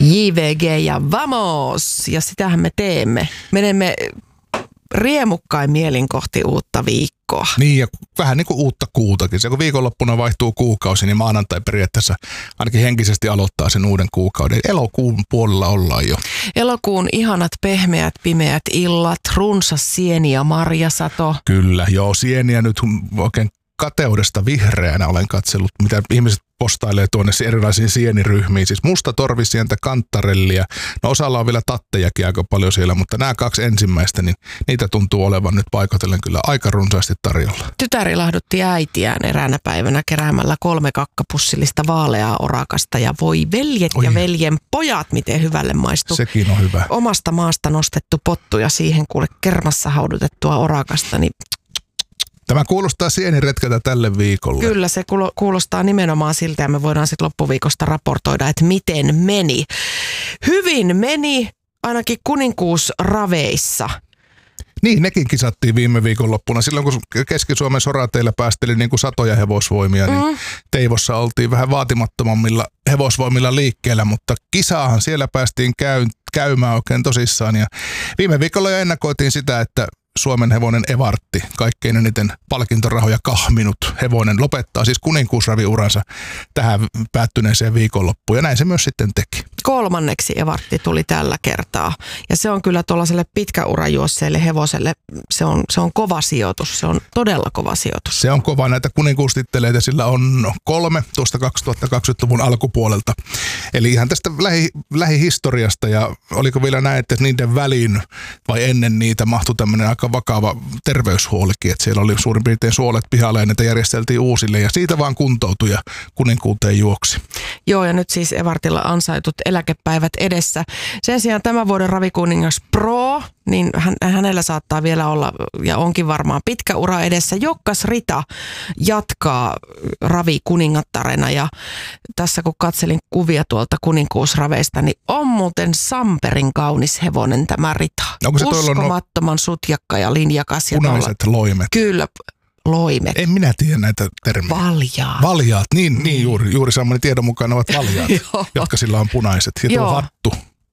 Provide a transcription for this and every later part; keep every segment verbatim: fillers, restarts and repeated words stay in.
J V G ja vamos! Ja sitähän me teemme. Menemme riemukkain mielin kohti uutta viikkoa. Niin, ja vähän niin kuin uutta kuutakin. Se kun viikonloppuna vaihtuu kuukausi, niin maanantai periaatteessa ainakin henkisesti aloittaa sen uuden kuukauden. Elokuun puolella ollaan jo. Elokuun ihanat pehmeät, pimeät illat, runsas sieni ja marjasato. Kyllä, joo, sieniä nyt oikein kateudesta vihreänä olen katsellut, mitä ihmiset postailee tuonne erilaisiin sieniryhmiin. Siis musta torvisientä, kantarellia. No osalla on vielä tattejakin aika paljon siellä, mutta nämä kaksi ensimmäistä, niin niitä tuntuu olevan nyt paikotellen kyllä aika runsaasti tarjolla. Tytär ilahdutti äitiään eräänä päivänä keräämällä kolme kakkapussillista vaaleaa orakasta ja voi veljet Oi. ja veljen pojat, miten hyvälle maistuu. Sekin on hyvä. Omasta maasta nostettu pottu ja siihen kuule kermassa haudutettua orakasta, niin tämä kuulostaa sieniretkeltä tälle viikolle. Kyllä, se kuulostaa nimenomaan siltä ja me voidaan sitten loppuviikosta raportoida, että miten meni. Hyvin meni, ainakin kuninkuusraveissa. Niin, nekin kisattiin viime viikonloppuna. Silloin kun Keski-Suomen sorateillä päästeli niin kuin satoja hevosvoimia, niin mm. Teivossa oltiin vähän vaatimattomammilla hevosvoimilla liikkeellä, mutta kisaahan siellä päästiin käy, käymään oikein tosissaan. Ja viime viikolla jo ennakoitiin sitä, että Suomen hevonen Evartti, kaikkein eniten palkintorahoja kahminut hevonen, lopettaa siis kuninkuusraviuransa tähän päättyneeseen viikonloppuun. Ja näin se myös sitten teki. Kolmanneksi Evartti tuli tällä kertaa. Ja se on kyllä tuollaiselle pitkäurajuosseelle hevoselle, se on, se on kova sijoitus. Se on todella kova sijoitus. Se on kova. Näitä kuninkuustitteleitä sillä on kolme tuosta kaksituhattakaksikymmentäluvun alkupuolelta. Eli ihan tästä lähi, lähihistoriasta. Ja oliko vielä näin, että niiden väliin vai ennen niitä mahtui tämmöinen aika vakava terveyshuolikin. Että siellä oli suurin piirtein suolet pihalla ja niitä järjesteltiin uusille. Ja siitä vaan kuntoutui ja kuninkuuteen juoksi. Joo, ja nyt siis Evartilla ansaitut eläkepäivät edessä. Sen sijaan tämän vuoden ravikuningas Pro, niin hän, hänellä saattaa vielä olla, ja onkin varmaan pitkä ura edessä. Jokkas Rita jatkaa ravikuningattarena, ja tässä kun katselin kuvia tuolta kuninkuusraveista, niin on muuten samperin kaunis hevonen tämä Rita. Uskomattoman sutjakka ja linjakas. Ja punaiset tuolla, loimet. Kyllä. Loimet. En minä tiedä näitä termejä. Valjaat. Valjaat, niin, niin, niin juuri, juuri saamani tiedon mukaan ne ovat valjaat, jotka sillä on punaiset. Ja tuo hattu.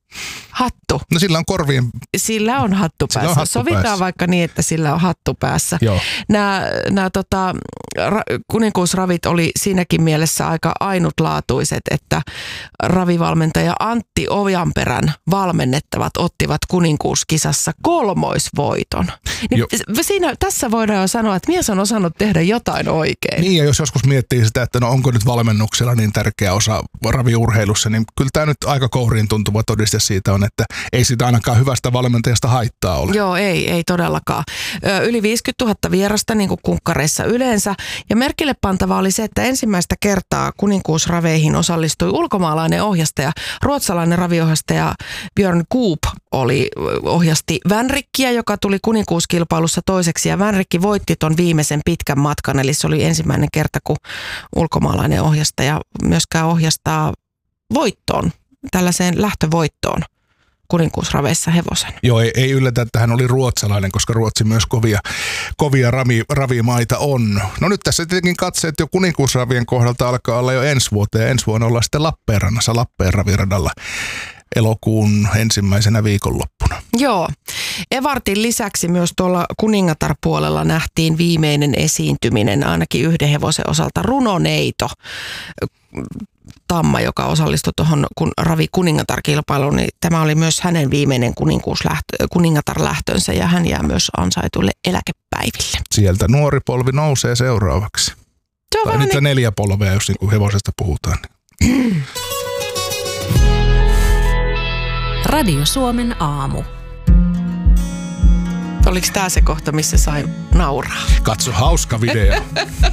Hattu. No sillä on korvien. Sillä on hattu päässä. On hattu Sovitaan päässä. Vaikka niin, että sillä on hattu päässä. Joo. Nämä, nämä tota, ra, kuninkuusravit oli siinäkin mielessä aika ainutlaatuiset, että ravivalmentaja Antti Ojanperän valmennettavat ottivat kuninkuuskisassa kolmoisvoiton. Niin siinä, tässä voidaan jo sanoa, että mies on osannut tehdä jotain oikein. Niin, ja jos joskus miettii sitä, että no onko nyt valmennuksella niin tärkeä osa raviurheilussa, niin kyllä tämä nyt aika kouriin tuntuva todiste siitä on, että ei sitä ainakaan hyvästä valmentajasta haittaa ole. Joo, ei, ei todellakaan. Ö, yli viisikymmentätuhatta vierasta, niin kuin kunkkareissa yleensä. Ja merkille pantava oli se, että ensimmäistä kertaa kuninkuusraveihin osallistui ulkomaalainen ohjastaja. Ruotsalainen raviohjastaja Björn Koop oli, ohjasti Vänrikkiä, joka tuli kuninkuuskilpailussa toiseksi. Ja Vänrikki voitti ton viimeisen pitkän matkan, eli se oli ensimmäinen kerta, kun ulkomaalainen ohjastaja myöskään ohjastaa voittoon, tällaiseen lähtövoittoon kuninkuusraveissa hevosen. Joo, ei, ei yllätä, että hän oli ruotsalainen, koska Ruotsi myös kovia, kovia ravi, ravimaita on. No nyt tässä tietenkin katseet jo kuninkuusravien kohdalta alkaa olla jo ensi vuoteen. Ensi vuonna ollaan sitten Lappeenrannassa Lappeen raviradalla elokuun ensimmäisenä viikonloppuna. Joo. Evartin lisäksi myös tuolla kuningatarpuolella nähtiin viimeinen esiintyminen, ainakin yhden hevosen osalta, Runoneito. Tamma, joka osallistui tuohon kun ravi kuningatarkilpailuun, niin tämä oli myös hänen viimeinen kuningatarlähtönsä ja hän jää myös ansaituille eläkepäiville. Sieltä nuori polvi nousee seuraavaksi. Tai niitä niin neljä polvea, jos niin hevosesta puhutaan. Radio Suomen aamu. Oliko tämä se kohta, missä sai nauraa? Katso, hauska video.